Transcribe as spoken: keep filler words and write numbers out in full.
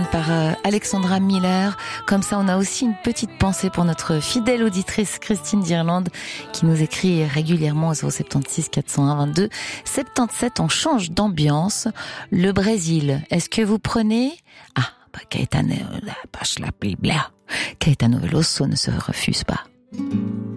par euh, Alexandra Miller. Comme ça, on a aussi une petite pensée pour notre fidèle auditrice Christine d'Irlande qui nous écrit régulièrement au zéro soixante-seize quatre cent un vingt-deux soixante-dix-sept. On change d'ambiance. Le Brésil, est-ce que vous prenez... Ah, bah, Caetano, la Caetano Veloso ne se refuse pas.